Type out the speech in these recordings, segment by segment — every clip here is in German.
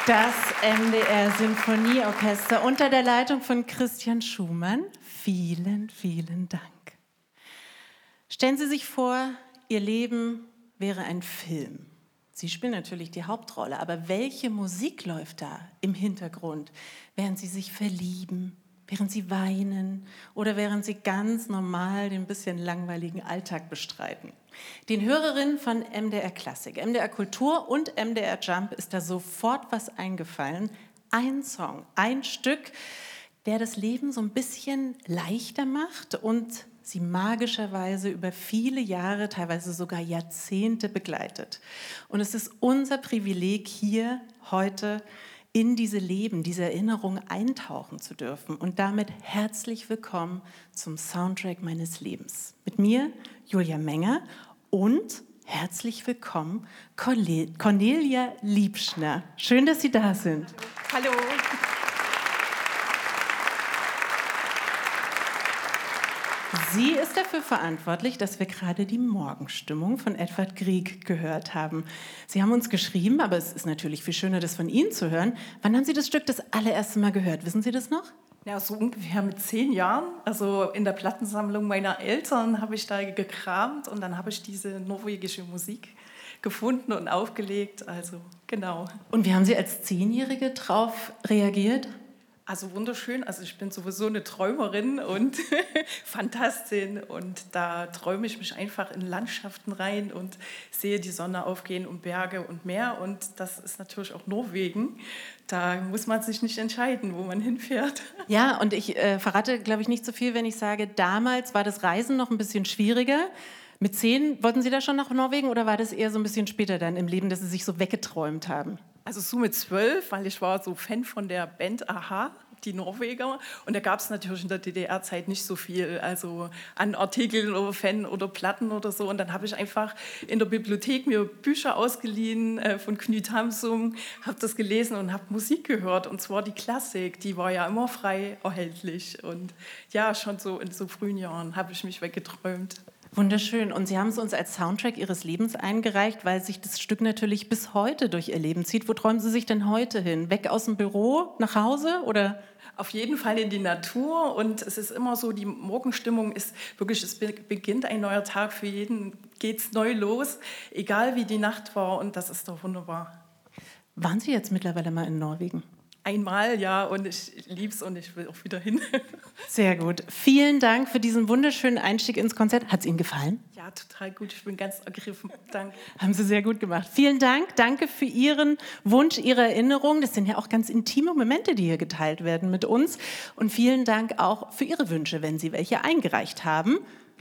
Das MDR Sinfonieorchester unter der Leitung von Christian Schumann. Vielen, vielen Dank. Stellen Sie sich vor, Ihr Leben wäre ein Film. Sie spielen natürlich die Hauptrolle, aber welche Musik läuft da im Hintergrund, während Sie sich verlieben, während Sie weinen oder während Sie ganz normal den bisschen langweiligen Alltag bestreiten? Den Hörerinnen von MDR Klassik, MDR Kultur und MDR Jump ist da sofort was eingefallen. Ein Song, ein Stück, der das Leben so ein bisschen leichter macht und sie magischerweise über viele Jahre, teilweise sogar Jahrzehnte begleitet. Und es ist unser Privileg, hier heute in diese Leben, diese Erinnerung eintauchen zu dürfen. Und damit herzlich willkommen zum Soundtrack meines Lebens. Mit mir, Julia Menger, und herzlich willkommen, Cornelia Liebschner. Schön, dass Sie da sind. Hallo. Sie ist dafür verantwortlich, dass wir gerade die Morgenstimmung von Edvard Grieg gehört haben. Sie haben uns geschrieben, aber es ist natürlich viel schöner, das von Ihnen zu hören. Wann haben Sie das Stück das allererste Mal gehört? Wissen Sie das noch? Ja, so ungefähr mit 10 Jahren. Also in der Plattensammlung meiner Eltern habe ich da gekramt und dann habe ich diese norwegische Musik gefunden und aufgelegt. Also genau. Und wie haben Sie als 10-Jährige drauf reagiert? Also wunderschön. Also ich bin sowieso eine Träumerin und Fantastin und da träume ich mich einfach in Landschaften rein und sehe die Sonne aufgehen und Berge und Meer und das ist natürlich auch Norwegen. Da muss man sich nicht entscheiden, wo man hinfährt. Ja, und ich verrate, glaube ich, nicht so viel, wenn ich sage, damals war das Reisen noch ein bisschen schwieriger. Mit 10 wollten Sie da schon nach Norwegen oder war das eher so ein bisschen später dann im Leben, dass Sie sich so weggeträumt haben? Also so mit 12, weil ich war so Fan von der Band Aha, die Norweger. Und da gab es natürlich in der DDR-Zeit nicht so viel, also an Artikeln oder Fan oder Platten oder so. Und dann habe ich einfach in der Bibliothek mir Bücher ausgeliehen von Knut Hamsun, habe das gelesen und habe Musik gehört. Und zwar die Klassik, die war ja immer frei erhältlich. Und ja, schon so in so frühen Jahren habe ich mich weggeträumt. Wunderschön. Und Sie haben es uns als Soundtrack Ihres Lebens eingereicht, weil sich das Stück natürlich bis heute durch Ihr Leben zieht. Wo träumen Sie sich denn heute hin? Weg aus dem Büro, nach Hause oder? Auf jeden Fall in die Natur und es ist immer so, die Morgenstimmung ist wirklich, es beginnt ein neuer Tag, für jeden geht's neu los, egal wie die Nacht war und das ist doch wunderbar. Waren Sie jetzt mittlerweile mal in Norwegen? Einmal, ja, und ich lieb's und ich will auch wieder hin. Sehr gut. Vielen Dank für diesen wunderschönen Einstieg ins Konzert. Hat es Ihnen gefallen? Ja, total gut. Ich bin ganz ergriffen. Danke. Haben Sie sehr gut gemacht. Vielen Dank. Danke für Ihren Wunsch, Ihre Erinnerung. Das sind ja auch ganz intime Momente, die hier geteilt werden mit uns. Und vielen Dank auch für Ihre Wünsche, wenn Sie welche eingereicht haben.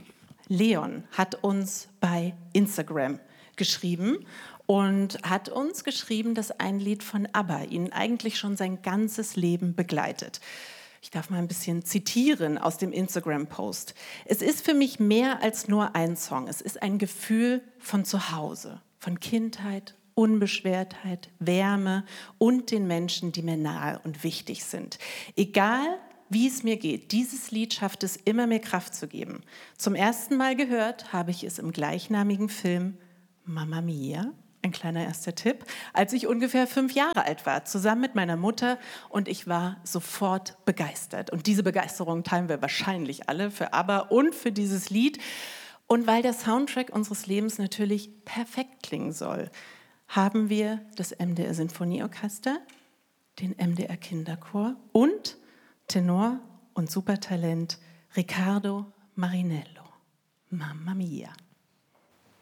Leon hat uns bei Instagram geschrieben und hat uns geschrieben, dass ein Lied von ABBA ihn eigentlich schon sein ganzes Leben begleitet. Ich darf mal ein bisschen zitieren aus dem Instagram-Post. Es ist für mich mehr als nur ein Song. Es ist ein Gefühl von Zuhause, von Kindheit, Unbeschwertheit, Wärme und den Menschen, die mir nahe und wichtig sind. Egal, wie es mir geht, dieses Lied schafft es immer, mir Kraft zu geben. Zum ersten Mal gehört habe ich es im gleichnamigen Film Mamma Mia. Ein kleiner erster Tipp, als ich ungefähr 5 Jahre alt war, zusammen mit meiner Mutter und ich war sofort begeistert. Und diese Begeisterung teilen wir wahrscheinlich alle für ABBA und für dieses Lied. Und weil der Soundtrack unseres Lebens natürlich perfekt klingen soll, haben wir das MDR Sinfonieorchester, den MDR Kinderchor und Tenor und Supertalent Riccardo Marinello. Mamma Mia.